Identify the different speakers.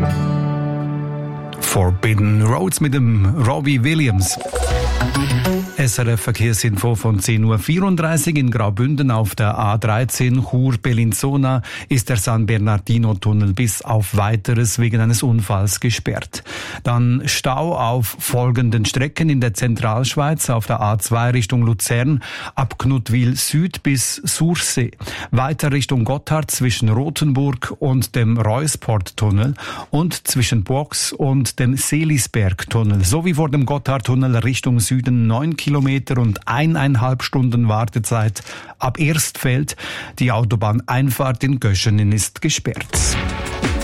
Speaker 1: Forbidden Roads mit dem Robbie Williams. SRF Verkehrsinfo von 10.34 Uhr in Graubünden auf der A13 Chur-Bellinzona ist der San Bernardino-Tunnel bis auf Weiteres wegen eines Unfalls gesperrt. Dann Stau auf folgenden Strecken in der Zentralschweiz auf der A2 Richtung Luzern ab Knuttwil Süd bis Sursee. Weiter Richtung Gotthard zwischen Rothenburg und dem Reusport-Tunnel und zwischen Box und dem Seelisberg-Tunnel sowie vor dem Gotthard-Tunnel Richtung Süden 9 Kilometer und 1,5 Stunden Wartezeit ab Erstfeld. Die Autobahneinfahrt in Göschenen ist gesperrt.